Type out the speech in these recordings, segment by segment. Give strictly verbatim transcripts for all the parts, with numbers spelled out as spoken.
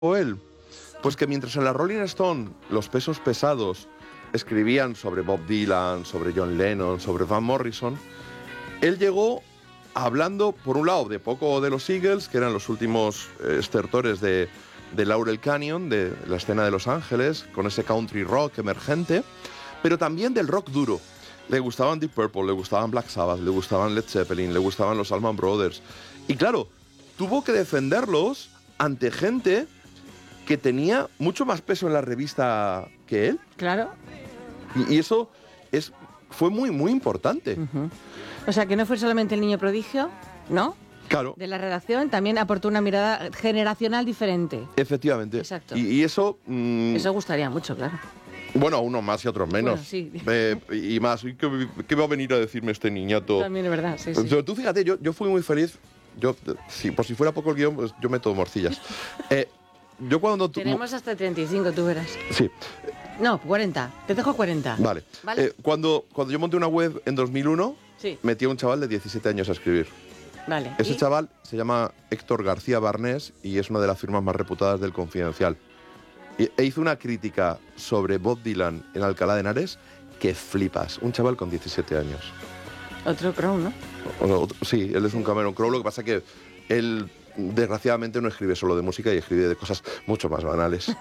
él? Pues que mientras en la Rolling Stone los pesos pesados escribían sobre Bob Dylan, sobre John Lennon, sobre Van Morrison, él llegó hablando, por un lado, de poco de los Eagles, que eran los últimos eh, estertores de, de Laurel Canyon, de la escena de Los Ángeles, con ese country rock emergente, pero también del rock duro. Le gustaban Deep Purple, le gustaban Black Sabbath, le gustaban Led Zeppelin, le gustaban los Allman Brothers. Y claro, tuvo que defenderlos ante gente que tenía mucho más peso en la revista que él. Claro. Y, y eso es, fue muy, muy importante. Uh-huh. O sea, que no fue solamente el niño prodigio, ¿no? Claro. De la redacción, también aportó una mirada generacional diferente. Efectivamente. Exacto. Y, y eso... Mmm, eso gustaría mucho, claro. Bueno, unos más y otros menos. Bueno, sí. eh, y más. ¿Qué, ¿Qué va a venir a decirme este niñato? También es verdad, sí, sí. Pero tú fíjate, yo, yo fui muy feliz. Yo, si, por si fuera poco el guión, pues yo meto morcillas. eh, yo cuando... Tu, Tenemos hasta treinta y cinco, tú verás. Sí. No, cuarenta. Te dejo cuarenta. Vale. ¿Vale? Eh, cuando, cuando yo monté una web en dos mil uno, sí. metí a un chaval de diecisiete años a escribir. Vale. Ese ¿Y? chaval se llama Héctor García Barnés y es una de las firmas más reputadas del Confidencial. E hizo una crítica sobre Bob Dylan en Alcalá de Henares que flipas. Un chaval con diecisiete años. Otro Crow, ¿no? O, o, sí, él es un Cameron Crowe. Lo que pasa es que él, desgraciadamente, no escribe solo de música y escribe de cosas mucho más banales.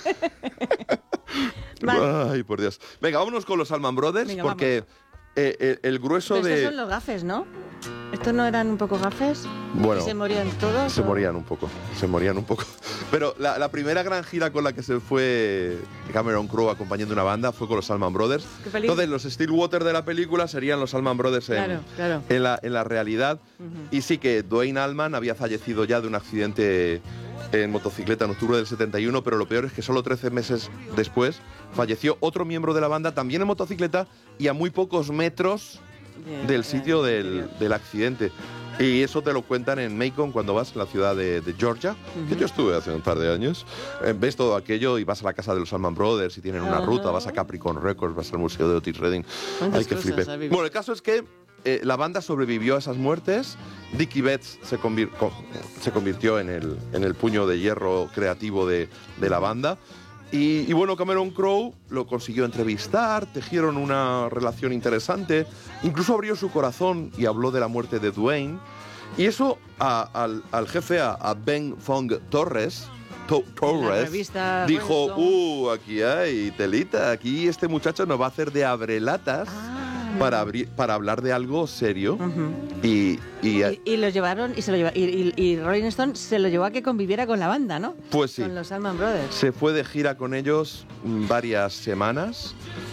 Vale. Ay, por Dios. Venga, vámonos con los Allman Brothers. Venga, porque eh, el, el grueso Pero de... estos son los gafes, ¿no? ¿Estos no eran un poco gafes? Bueno, ¿Y se morían todos? Se o? morían un poco, se morían un poco. Pero la, la primera gran gira con la que se fue Cameron Crowe acompañando una banda fue con los Allman Brothers. Entonces los Stillwater de la película serían los Allman Brothers en, claro, claro. en, la, en la realidad. Uh-huh. Y sí que Duane Allman había fallecido ya de un accidente en motocicleta en octubre del setenta y uno, pero lo peor es que solo trece meses después falleció otro miembro de la banda también en motocicleta y a muy pocos metros yeah, del sitio yeah, del, yeah. del accidente. Y eso te lo cuentan en Macon cuando vas a la ciudad de, de Georgia, uh-huh. que yo estuve hace un par de años. Eh, ves todo aquello y vas a la casa de los Allman Brothers y tienen una uh-huh. ruta, vas a Capricorn Records, vas al museo de Otis Redding. Ay, qué flipe. Bueno, el caso es que eh, la banda sobrevivió a esas muertes. Dickie Betts se, convir se convirtió en el, en el puño de hierro creativo de, de la banda. Y, y bueno, Cameron Crowe lo consiguió entrevistar, tejieron una relación interesante, incluso abrió su corazón y habló de la muerte de Duane. Y eso a, al, al jefe, a, a Ben Fong Torres, to Torres dijo, uh, aquí hay telita, aquí este muchacho nos va a hacer de abrelatas. Ah. Para, abrir, para hablar de algo serio. Uh-huh. y, y, y, y lo llevaron y se lo lleva, y, y, y Rolling Stone se lo llevó a que conviviera con la banda, ¿no? Pues sí. Con los Allman Brothers. Se fue de gira con ellos varias semanas.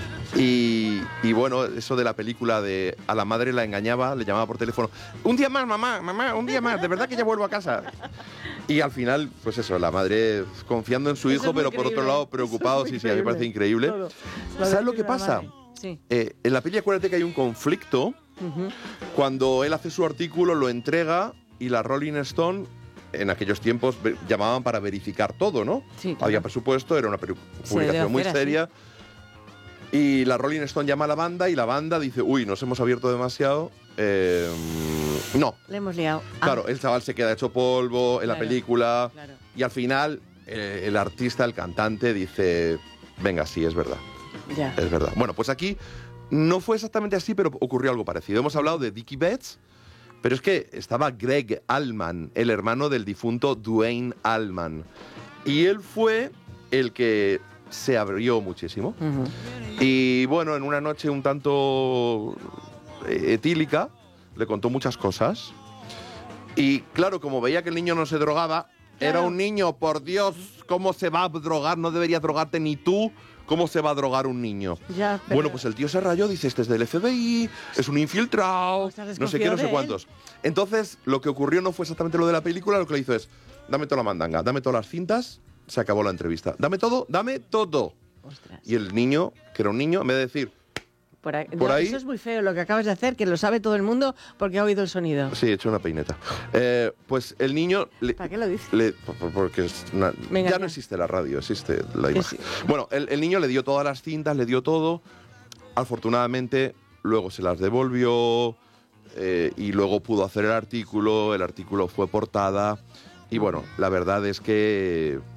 Y, y bueno, eso de la película de a la madre la engañaba, le llamaba por teléfono. Un día más, mamá, mamá, un día más, de verdad que ya vuelvo a casa. Y al final, pues eso, la madre confiando en su eso hijo, pero por otro lado preocupado. Sí, sí, a mí me parece increíble. Todo. ¿Sabes lo que pasa? Sí. Eh, en la peli acuérdate que hay un conflicto. Uh-huh. Cuando él hace su artículo, lo entrega y la Rolling Stone, en aquellos tiempos, llamaban para verificar todo, ¿no? Sí, claro. Había presupuesto, era una publicación muy seria. Sí. Y la Rolling Stone llama a la banda y la banda dice, uy, nos hemos abierto demasiado. Eh, no. Le hemos liado. Claro, ah. el chaval se queda hecho polvo en claro, la película. Claro. Y al final, eh, el artista, el cantante, dice, venga, sí, es verdad. Ya. Es verdad. Bueno, pues aquí no fue exactamente así, pero ocurrió algo parecido. Hemos hablado de Dickie Betts, pero es que estaba Greg Allman, el hermano del difunto Duane Allman. Y él fue el que se abrió muchísimo. Uh-huh. Y bueno, en una noche un tanto etílica, le contó muchas cosas. Y claro, como veía que el niño no se drogaba, claro. Era un niño, por Dios, ¿cómo se va a drogar? No deberías drogarte ni tú. ¿Cómo se va a drogar un niño? Ya, pero... Bueno, pues el tío se rayó, dice, este es del F B I, es un infiltrado, no sé qué, no sé cuántos. Entonces, lo que ocurrió no fue exactamente lo de la película, lo que le hizo es, dame toda la mandanga, dame todas las cintas, se acabó la entrevista. Dame todo, dame todo. Ostras. Y el niño, que era un niño, en vez de decir... Por ahí, por no, ahí, eso es muy feo lo que acabas de hacer, que lo sabe todo el mundo porque ha oído el sonido. Sí, he hecho una peineta. Eh, pues el niño... Le, ¿Para qué lo dices? Le, porque es una, Venga, ya, ya no existe la radio, existe la imagen. Sí. Bueno, el, el niño le dio todas las cintas, le dio todo. Afortunadamente, luego se las devolvió eh, y luego pudo hacer el artículo. El artículo fue portada. Y bueno, la verdad es que